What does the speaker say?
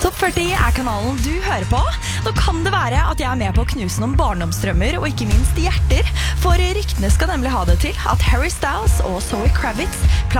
Topp 40 kanalen du hører på. Nå kan det være at jeg med på å knuse noen barndomsdrømmer og ikke minst hjerter, for ryktene skal nemlig ha det til at Harry Styles og Zoe Kravitz